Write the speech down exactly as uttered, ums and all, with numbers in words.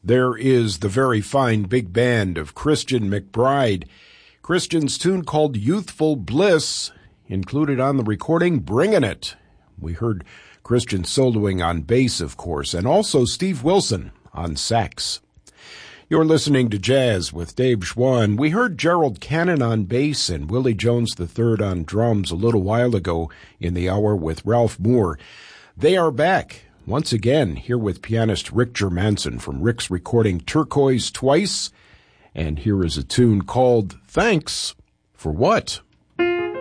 there is the very fine big band of Christian McBride. Christian's tune called Youthful Bliss, included on the recording Bringin' It. We heard Christian soloing on bass, of course, and also Steve Wilson on sax. You're listening to Jazz with Dave Schwann. We heard Gerald Cannon on bass and Willie Jones the third on drums a little while ago in the hour with Ralph Moore. They are back once again here with pianist Rick Germanson from Rick's recording Turquoise Twice. And here is a tune called Thanks for What?